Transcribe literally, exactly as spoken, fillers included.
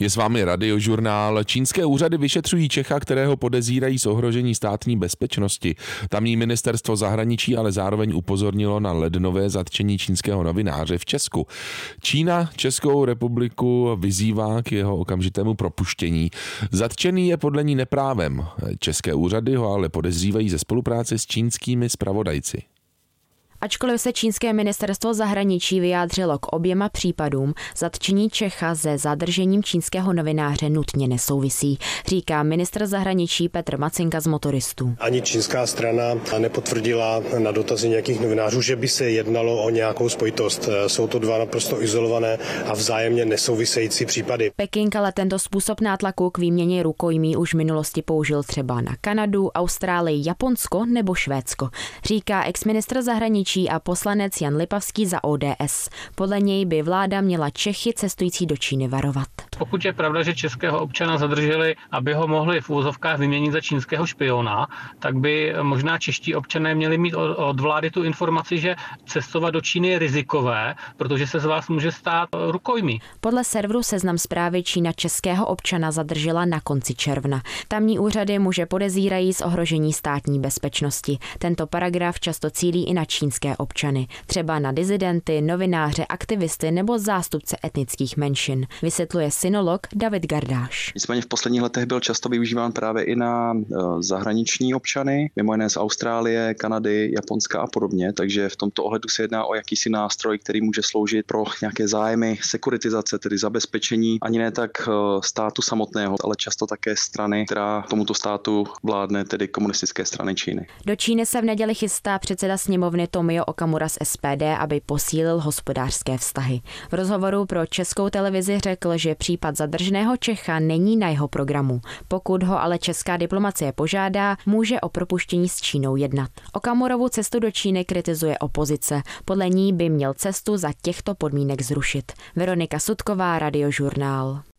Je s vámi Radiožurnál. Čínské úřady vyšetřují Čecha, kterého podezírají z ohrožení státní bezpečnosti. Tamní ministerstvo zahraničí ale zároveň upozornilo na lednové zatčení čínského novináře v Česku. Čína Českou republiku vyzývá k jeho okamžitému propuštění. Zatčený je podle ní neprávem. České úřady ho ale podezřívají ze spolupráce s čínskými zpravodajci. Ačkoliv se čínské ministerstvo zahraničí vyjádřilo k oběma případům, zatčení Čecha se zadržením čínského novináře nutně nesouvisí, říká ministr zahraničí Petr Macinka z Motoristů. Ani čínská strana nepotvrdila na dotazy nějakých novinářů, že by se jednalo o nějakou spojitost. Jsou to dva naprosto izolované a vzájemně nesouvisející případy. Peking ale tento způsob nátlaku k výměně rukojmí už v minulosti použil třeba na Kanadu, Austrálii, Japonsko nebo Švédsko, říká exministr zahraničí a poslanec Jan Lipavský za O D S. Podle něj by vláda měla Čechy cestující do Číny varovat. Pokud je pravda, že českého občana zadrželi, aby ho mohli v úvozovkách vyměnit za čínského špiona, tak by možná čeští občané měli mít od vlády tu informaci, že cestovat do Číny je rizikové, protože se z vás může stát rukojmí. Podle serveru Seznam Zprávy Čína českého občana zadržela na konci června. Tamní úřady muže podezírají z ohrožení státní bezpečnosti. Tento paragraf často cílí i na čínské občany, třeba na dizidenty, novináře, aktivisty nebo zástupce etnických menšin, vysvětluje sinolog David Gardáš. Nicméně v posledních letech byl často využíván právě i na zahraniční občany, mimo jiné z Austrálie, Kanady, Japonska a podobně, takže v tomto ohledu se jedná o jakýsi nástroj, který může sloužit pro nějaké zájmy sekuritizace, tedy zabezpečení ani ne tak státu samotného, ale často také strany, která tomuto státu vládne, tedy komunistické strany Číny. Do Číny se v neděli chystá předseda sněmovny Tomio Okamura z S P D, aby posílil hospodářské vztahy. V rozhovoru pro Českou televizi řekl, že případ zadrženého Čecha není na jeho programu. Pokud ho ale česká diplomacie požádá, může o propuštění s Čínou jednat. Okamurovu cestu do Číny kritizuje opozice. Podle ní by měl cestu za těchto podmínek zrušit. Veronika Sudková, Radiožurnál.